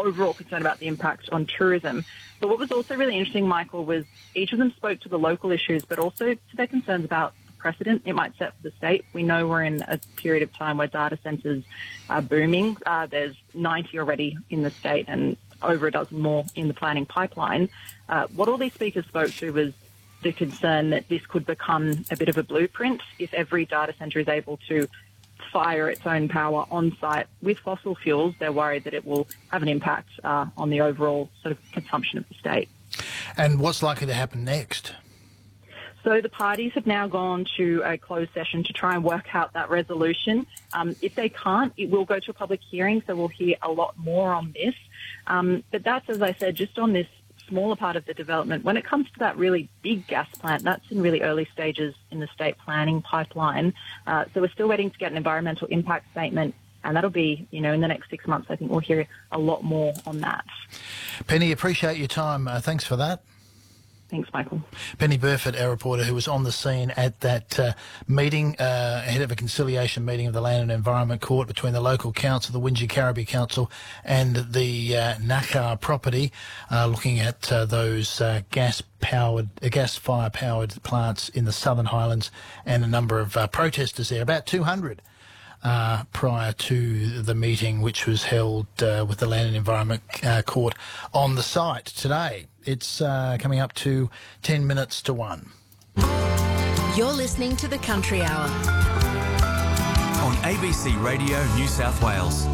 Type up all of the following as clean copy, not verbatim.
overall concern about the impact on tourism. But what was also really interesting, Michael, was each of them spoke to the local issues, but also to their concerns about the precedent it might set for the state. We know we're in a period of time where data centres are booming. There's 90 already in the state and over a dozen more in the planning pipeline. What all these speakers spoke to was the concern that this could become a bit of a blueprint if every data centre is able to fire its own power on site with fossil fuels. They're worried that it will have an impact on the overall sort of consumption of the state. And what's likely to happen next? So the parties have now gone to a closed session to try and work out that resolution. If they can't, it will go to a public hearing, so we'll hear a lot more on this. But that's, as I said, just on this smaller part of the development. When it comes to that really big gas plant, that's in really early stages in the state planning pipeline. So we're still waiting to get an environmental impact statement, and that'll be, in the next 6 months. I think we'll hear a lot more on that. Penny, appreciate your time. Thanks for that. Thanks, Michael. Penny Burford, our reporter, who was on the scene at that meeting, ahead of a conciliation meeting of the Land and Environment Court between the local council, the Wingecarribee Council, and the Nakar property, looking at those gas-fire-powered plants in the Southern Highlands, and a number of protesters there, about 200. Prior to the meeting, which was held with the Land and Environment Court on the site today. It's coming up to 10 minutes to 1. You're listening to The Country Hour on ABC Radio New South Wales.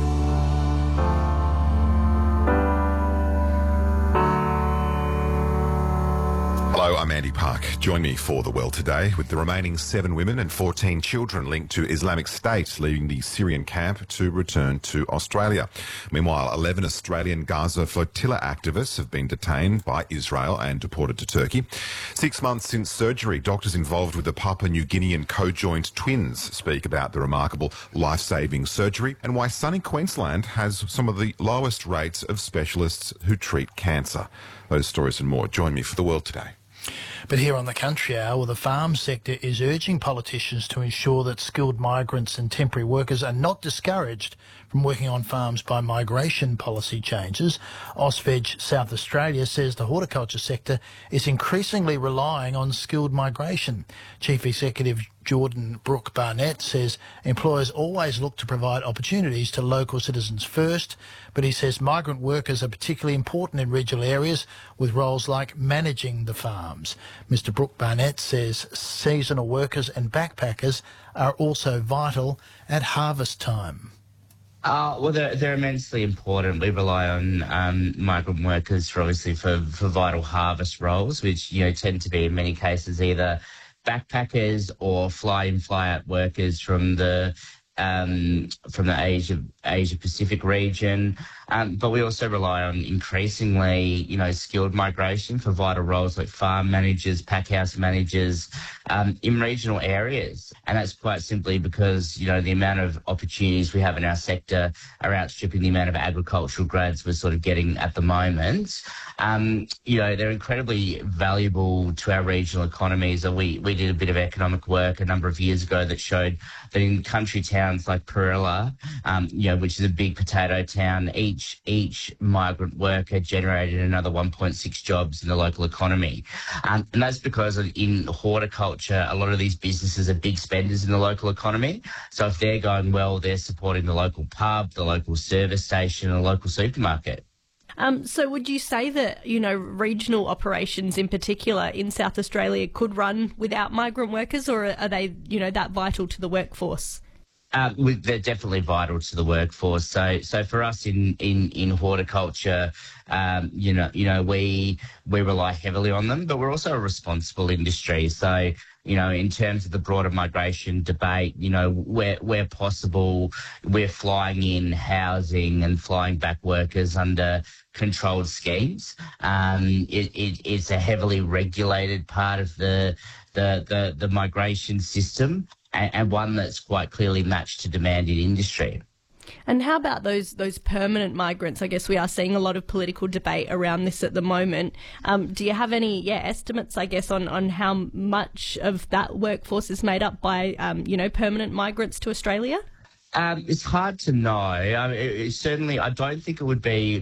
Hello, I'm Andy Park. Join me for The World Today with the remaining 7 women and 14 children linked to Islamic State leaving the Syrian camp to return to Australia. Meanwhile, 11 Australian Gaza flotilla activists have been detained by Israel and deported to Turkey. 6 months since surgery, doctors involved with the Papua New Guinean co-joined twins speak about the remarkable life-saving surgery and why sunny Queensland has some of the lowest rates of specialists who treat cancer. Those stories and more. Join me for The World Today. But here on the Country Hour, the farm sector is urging politicians to ensure that skilled migrants and temporary workers are not discouraged from working on farms by migration policy changes. Ausveg South Australia says the horticulture sector is increasingly relying on skilled migration. Chief Executive Jordan Brooke Barnett says employers always look to provide opportunities to local citizens first, but he says migrant workers are particularly important in regional areas with roles like managing the farms. Mr Brooke Barnett says seasonal workers and backpackers are also vital at harvest time. Well, they're immensely important. We rely on migrant workers for vital harvest roles, which tend to be in many cases either backpackers or fly-in, fly-out workers from the Asia Pacific region. But we also rely on increasingly, skilled migration for vital roles like farm managers, packhouse managers, in regional areas. And that's quite simply because, the amount of opportunities we have in our sector are outstripping the amount of agricultural grads we're sort of getting at the moment. They're incredibly valuable to our regional economies. We did a bit of economic work a number of years ago that showed that in country towns like Perilla, which is a big potato town, each migrant worker generated another 1.6 jobs in the local economy. And that's because in horticulture, a lot of these businesses are big spenders in the local economy. So if they're going well, they're supporting the local pub, the local service station, and the local supermarket. So would you say that, regional operations in particular in South Australia could run without migrant workers, or are they, that vital to the workforce? They're definitely vital to the workforce. So for us in horticulture, we rely heavily on them, but we're also a responsible industry. So, in terms of the broader migration debate, where possible, we're flying in housing and flying back workers under controlled schemes. It's a heavily regulated part of the migration system, and one that's quite clearly matched to demand in industry. And how about those permanent migrants? I guess we are seeing a lot of political debate around this at the moment. Do you have any estimates, I guess, on how much of that workforce is made up by, permanent migrants to Australia? It's hard to know. Certainly, I don't think it would be